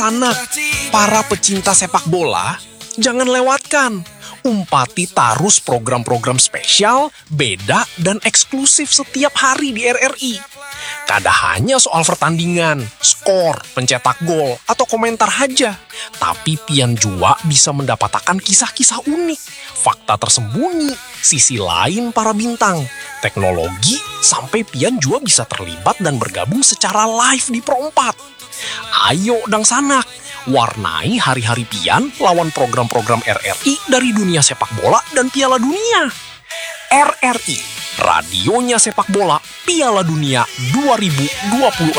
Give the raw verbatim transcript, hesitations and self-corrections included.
Anak, para pecinta sepak bola, jangan lewatkan. Umpati Tarus program-program spesial, beda, dan eksklusif setiap hari di R R I. Kada hanya soal pertandingan, skor, pencetak gol, atau komentar aja. Tapi pian jua bisa mendapatkan kisah-kisah unik, fakta tersembunyi, sisi lain para bintang, teknologi, sampai pian jua bisa terlibat dan bergabung secara live di Pro empat. Ayo dang sanak, warnai hari-hari pian lawan program-program R R I dari dunia sepak bola dan Piala Dunia. R R I, radionya sepak bola Piala Dunia dua ribu dua puluh enam.